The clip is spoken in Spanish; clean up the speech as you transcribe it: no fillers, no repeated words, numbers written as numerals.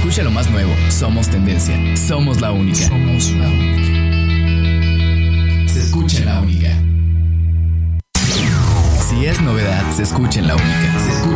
Escucha lo más nuevo. Somos tendencia. Somos la única. Somos la única. Se escucha en la única. Si es novedad, se escucha en la única. Se escucha